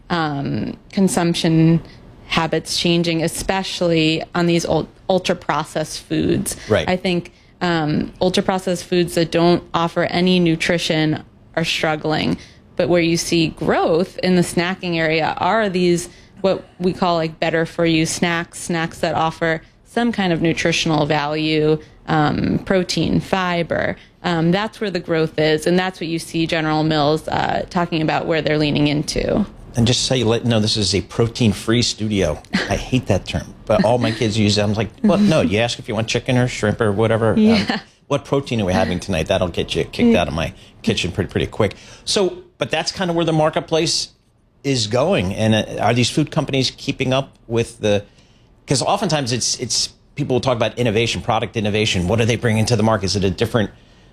consumption habits changing, especially on these ultra-processed foods. Right. I think ultra-processed foods that don't offer any nutrition are struggling. But where you see growth in the snacking area are these, what we call like better for you snacks that offer some kind of nutritional value, protein, fiber. That's where the growth is. And that's what you see General Mills talking about where they're leaning into. And just so you know, this is a protein-free studio. I hate that term, but all my kids use it. I'm like, well, no, you ask if you want chicken or shrimp or whatever. Yeah. What protein are we having tonight? That'll get you kicked out of my kitchen pretty quick. So, but that's kind of where the marketplace is going. And are these food companies keeping up with because oftentimes it's people will talk about innovation, product innovation. What are they bringing to the market? Is it a different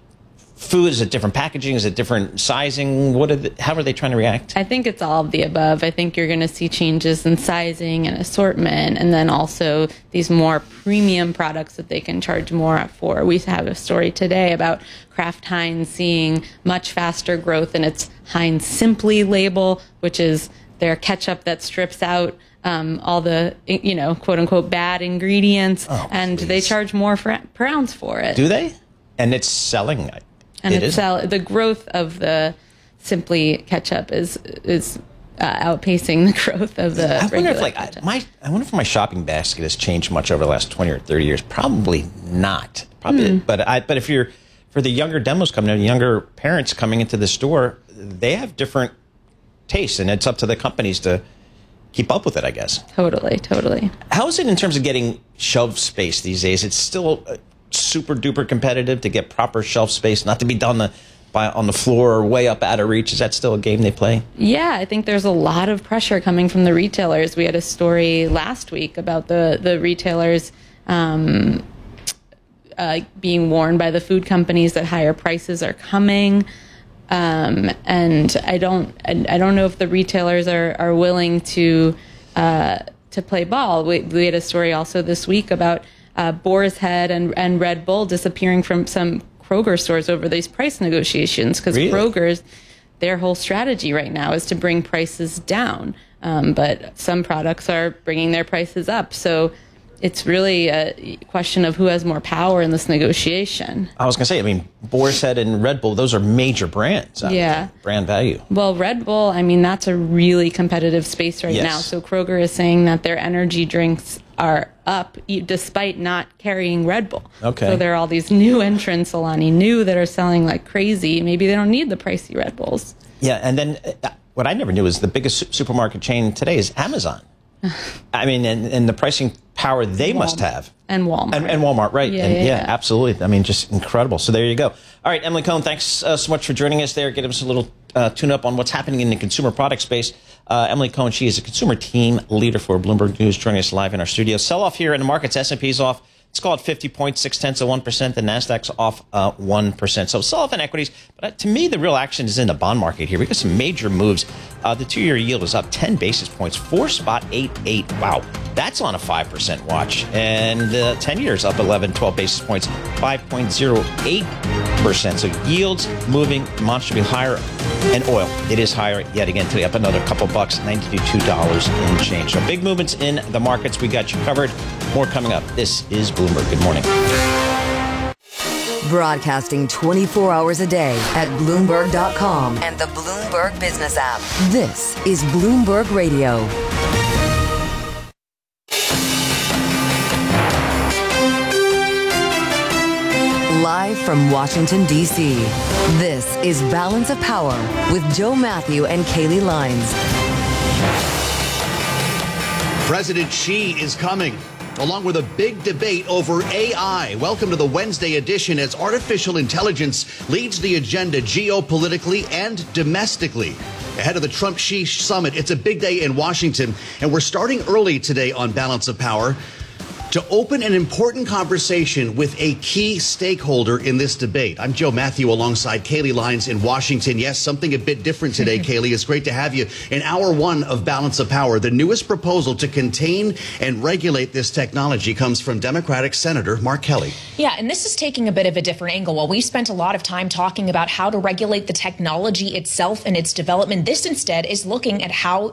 food? Is it different packaging? Is it different sizing? How are they trying to react? I think it's all of the above. I think you're going to see changes in sizing and assortment, and then also these more premium products that they can charge more for. We have a story today about Kraft Heinz seeing much faster growth in its Heinz Simply label, which is their ketchup that strips out all the, quote unquote, bad ingredients, and they charge more per ounce for it. Do they? And it's selling. And the growth of the Simply ketchup is outpacing the growth of the regular ketchup. I wonder if my shopping basket has changed much over the last 20 or 30 years. Probably not. But if you're for the younger demos coming in, younger parents coming into the store, they have different tastes, and it's up to the companies to keep up with it, I guess. Totally. How is it in terms of getting shelf space these days? It's still super duper competitive to get proper shelf space, not to be done on the floor or way up out of reach. Is that still a game they play? Yeah, I think there's a lot of pressure coming from the retailers. We had a story last week about the retailers being warned by the food companies that higher prices are coming. And I don't know if the retailers are willing to play ball. We had a story also this week about Boar's Head and Red Bull disappearing from some Kroger stores over these price negotiations, because Kroger's, their whole strategy right now is to bring prices down. But some products are bringing their prices up. So it's really a question of who has more power in this negotiation. I was going to say, Boar's Head and Red Bull, those are major brands. Yeah. Brand value. Well, Red Bull, that's a really competitive space right now. So Kroger is saying that their energy drinks are up despite not carrying Red Bull. Okay. So there are all these new entrants, Alani Nu, that are selling like crazy. Maybe they don't need the pricey Red Bulls. Yeah, and then what I never knew is the biggest supermarket chain today is Amazon. And the pricing power they must have. And Walmart. And Walmart, right. Yeah, absolutely. Just incredible. So there you go. All right, Emily Cohn, thanks so much for joining us there. Get us a little tune-up on what's happening in the consumer product space. Emily Cohn, she is a consumer team leader for Bloomberg News, joining us live in our studio. Sell-off here in the markets. S&P's off. It's called 50.6%. The Nasdaq's off 1%. So sell-off in equities. But to me, the real action is in the bond market here. We got some major moves. The 2-year yield is up 10 basis points, 4.88. Wow, that's on a 5% watch. And the 10 years up 12 basis points, 5.08%. So yields moving, demonstrably higher. And oil, it is higher yet again today, up another couple bucks, $92 and change. So big movements in the markets. We got you covered. More coming up. This is Bloomberg. Good morning. Broadcasting 24 hours a day at Bloomberg.com and the Bloomberg Business app. This is Bloomberg Radio. Live from Washington, D.C., this is Balance of Power with Joe Matthew and Kaylee Lines. President Xi is coming, along with a big debate over AI. Welcome to the Wednesday edition as artificial intelligence leads the agenda geopolitically and domestically. Ahead of the Trump-Xi summit, it's a big day in Washington, and we're starting early today on Balance of Power to open an important conversation with a key stakeholder in this debate. I'm Joe Matthew alongside Kaylee Lines in Washington. Yes, something a bit different today, Kaylee. It's great to have you in hour one of Balance of Power. The newest proposal to contain and regulate this technology comes from Democratic Senator Mark Kelly. Yeah, and this is taking a bit of a different angle. While we spent a lot of time talking about how to regulate the technology itself and its development, this instead is looking at how